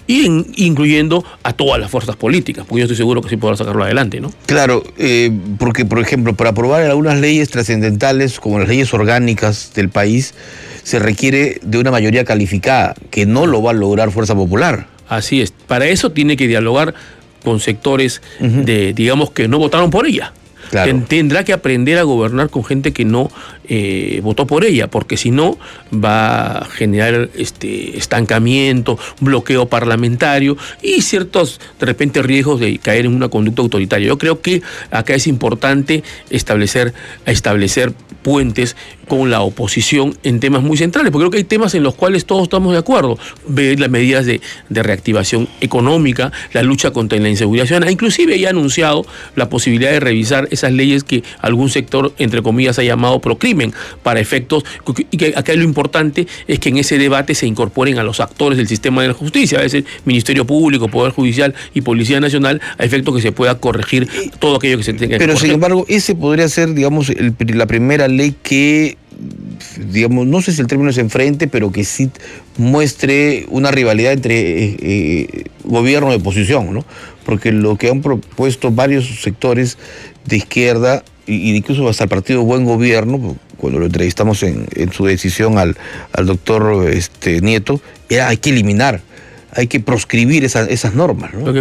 incluyendo a todas las fuerzas políticas, porque yo estoy seguro que sí podrá sacarlo adelante, ¿no? Claro, porque, por ejemplo, para aprobar algunas leyes trascendentales, como las leyes orgánicas del país, se requiere de una mayoría calificada, que no lo va a lograr Fuerza Popular. Así es. Para eso tiene que dialogar con sectores digamos, que no votaron por ella. Claro. Tendrá que aprender a gobernar con gente que no votó por ella, porque si no va a generar estancamiento, bloqueo parlamentario y ciertos, de repente, riesgos de caer en una conducta autoritaria. Yo creo que acá es importante establecer puentes con la oposición en temas muy centrales, porque creo que hay temas en los cuales todos estamos de acuerdo. Ver las medidas de reactivación económica, la lucha contra la inseguridad ciudadana, inclusive ya ha anunciado la posibilidad de revisar esas leyes que algún sector, entre comillas, ha llamado procrimen, para efectos, y que acá lo importante es que en ese debate se incorporen a los actores del sistema de la justicia, a veces Ministerio Público, Poder Judicial y Policía Nacional, a efecto que se pueda corregir todo aquello que se tenga que corregir. Pero sin embargo, ese podría ser, digamos, la primera ley que, digamos, no sé si el término es enfrente, pero que sí muestre una rivalidad entre gobierno y oposición, ¿no? Porque lo que han propuesto varios sectores de izquierda, y incluso hasta el partido Buen Gobierno, cuando lo entrevistamos en su decisión al doctor Nieto, era hay que eliminar, hay que proscribir esas normas, ¿no?